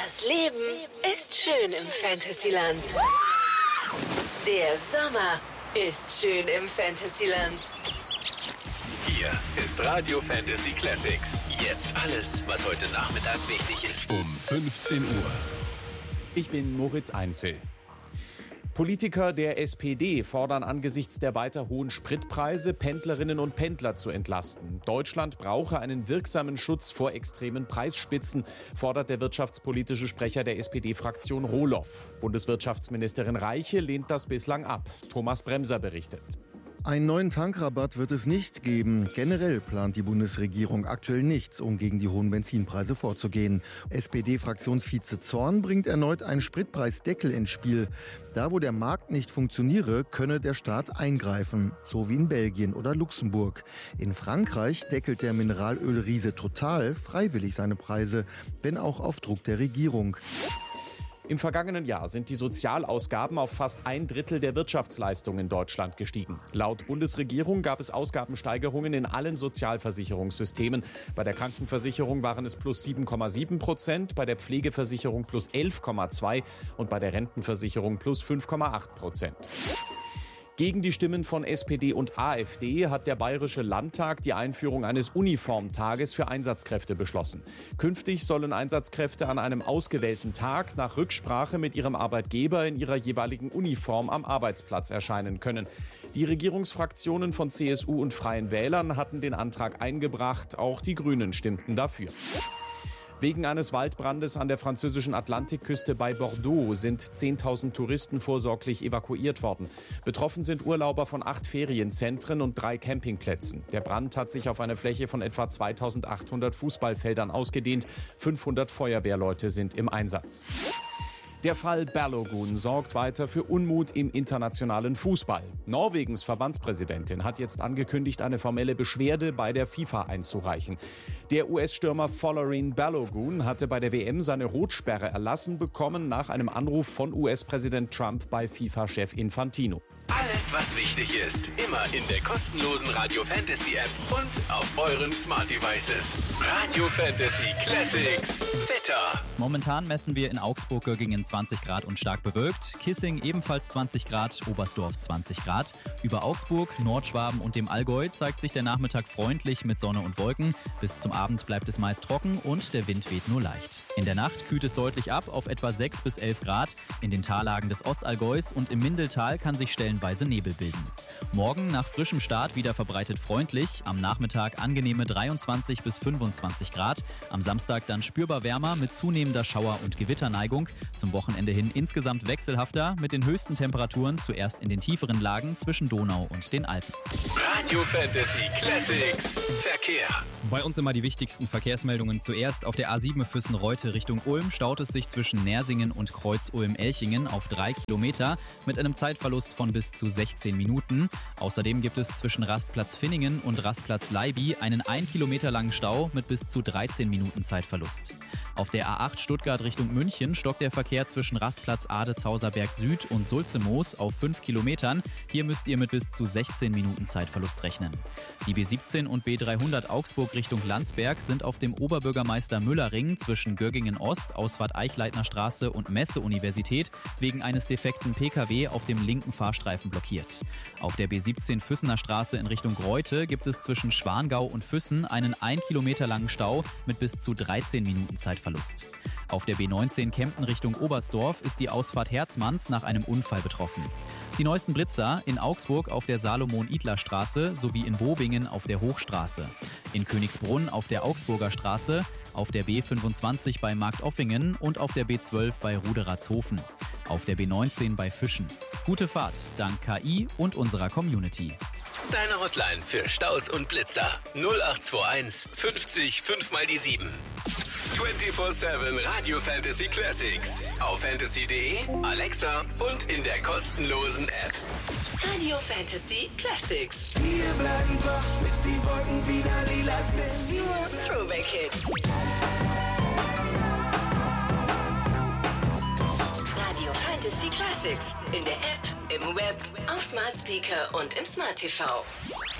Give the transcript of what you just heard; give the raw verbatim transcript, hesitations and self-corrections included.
Das Leben ist schön im Fantasyland. Der Sommer ist schön im Fantasyland. Hier ist Radio Fantasy Classics. Jetzt alles, was heute Nachmittag wichtig ist. Um fünfzehn Uhr. Ich bin Moritz Einzel. Politiker der S P D fordern angesichts der weiter hohen Spritpreise, Pendlerinnen und Pendler zu entlasten. Deutschland brauche einen wirksamen Schutz vor extremen Preisspitzen, fordert der wirtschaftspolitische Sprecher der S P D-Fraktion Rohloff. Bundeswirtschaftsministerin Reiche lehnt das bislang ab. Thomas Bremser berichtet. Einen neuen Tankrabatt wird es nicht geben. Generell plant die Bundesregierung aktuell nichts, um gegen die hohen Benzinpreise vorzugehen. S P D-Fraktionsvize Zorn bringt erneut einen Spritpreisdeckel ins Spiel. Da, wo der Markt nicht funktioniere, könne der Staat eingreifen, so wie in Belgien oder Luxemburg. In Frankreich deckelt der Mineralölriese Total freiwillig seine Preise, wenn auch auf Druck der Regierung. Im vergangenen Jahr sind die Sozialausgaben auf fast ein Drittel der Wirtschaftsleistung in Deutschland gestiegen. Laut Bundesregierung gab es Ausgabensteigerungen in allen Sozialversicherungssystemen. Bei der Krankenversicherung waren es plus sieben Komma sieben Prozent, bei der Pflegeversicherung plus elf Komma zwei und bei der Rentenversicherung plus fünf Komma acht Prozent. Gegen die Stimmen von S P D und AfD hat der Bayerische Landtag die Einführung eines Uniformtages für Einsatzkräfte beschlossen. Künftig sollen Einsatzkräfte an einem ausgewählten Tag nach Rücksprache mit ihrem Arbeitgeber in ihrer jeweiligen Uniform am Arbeitsplatz erscheinen können. Die Regierungsfraktionen von C S U und Freien Wählern hatten den Antrag eingebracht, auch die Grünen stimmten dafür. Wegen eines Waldbrandes an der französischen Atlantikküste bei Bordeaux sind zehntausend Touristen vorsorglich evakuiert worden. Betroffen sind Urlauber von acht Ferienzentren und drei Campingplätzen. Der Brand hat sich auf eine Fläche von etwa zweitausendachthundert Fußballfeldern ausgedehnt. fünfhundert Feuerwehrleute sind im Einsatz. Der Fall Balogun sorgt weiter für Unmut im internationalen Fußball. Norwegens Verbandspräsidentin hat jetzt angekündigt, eine formelle Beschwerde bei der FIFA einzureichen. Der U S-Stürmer Folarin Balogun hatte bei der W M seine Rotsperre erlassen bekommen nach einem Anruf von U S-Präsident Trump bei FIFA-Chef Infantino. Alles, was wichtig ist, immer in der kostenlosen Radio Fantasy App und auf euren Smart Devices. Radio Fantasy Classics Wetter. Momentan messen wir in Augsburg Göggingen zwanzig Grad und stark bewölkt, Kissing ebenfalls zwanzig Grad, Oberstdorf zwanzig Grad. Über Augsburg, Nordschwaben und dem Allgäu zeigt sich der Nachmittag freundlich mit Sonne und Wolken. Bis zum Abend bleibt es meist trocken und der Wind weht nur leicht. In der Nacht kühlt es deutlich ab auf etwa sechs bis elf Grad. In den Tallagen des Ostallgäus und im Mindeltal kann sich stellenweise Nebel bilden. Morgen nach frischem Start wieder verbreitet freundlich, am Nachmittag angenehme dreiundzwanzig bis fünfundzwanzig Grad, am Samstag dann spürbar wärmer mit zunehmender Schauer- und Gewitterneigung. Zum Wochenende hin insgesamt wechselhafter mit den höchsten Temperaturen zuerst in den tieferen Lagen zwischen Donau und den Alpen. Radio Fantasy Classics Verkehr. Bei uns immer die wichtigsten Verkehrsmeldungen zuerst. Auf der A sieben Füssen-Reute Richtung Ulm staut es sich zwischen Nersingen und Kreuz-Ulm-Elchingen auf drei Kilometer mit einem Zeitverlust von bis zu sechzehn Minuten. Außerdem gibt es zwischen Rastplatz Finningen und Rastplatz Leiby einen ein Kilometer langen Stau mit bis zu dreizehn Minuten Zeitverlust. Auf der A acht Stuttgart Richtung München stockt der Verkehr zwischen Rastplatz Adezhauser-Berg Süd und Sulzemoos auf fünf Kilometern. Hier müsst ihr mit bis zu sechzehn Minuten Zeitverlust rechnen. Die B siebzehn und B dreihundert Augsburg Richtung Landsberg sind auf dem Oberbürgermeister Müller-Ring zwischen Göggingen Ost, Ausfahrt Eichleitner Straße und Messe-Universität wegen eines defekten P K W auf dem linken Fahrstreifen blockiert. Auf der B siebzehn Füssener Straße in Richtung Greuthe gibt es zwischen Schwangau und Füssen einen ein Kilometer langen Stau mit bis zu dreizehn Minuten Zeitverlust. Auf der B neunzehn Kempten Richtung Oberstdorf ist die Ausfahrt Herzmanns nach einem Unfall betroffen. Die neuesten Blitzer in Augsburg auf der Salomon-Idler-Straße sowie in Bobingen auf der Hochstraße. In Königsbrunn auf der Augsburger Straße, auf der B fünfundzwanzig bei Marktoffingen und auf der B zwölf bei Ruderatshofen. Auf der B neunzehn bei Fischen. Gute Fahrt dank K I und unserer Community. Deine Hotline für Staus und Blitzer null acht zwei eins fünfzig fünf mal die sieben. vierundzwanzig sieben Radio Fantasy Classics auf fantasy punkt de, Alexa und in der kostenlosen App. Radio Fantasy Classics. Wir bleiben wach, bis die Wolken wieder lila sind. Throwback Hits. Radio Fantasy Classics. In der App, im Web, auf Smart Speaker und im Smart T V.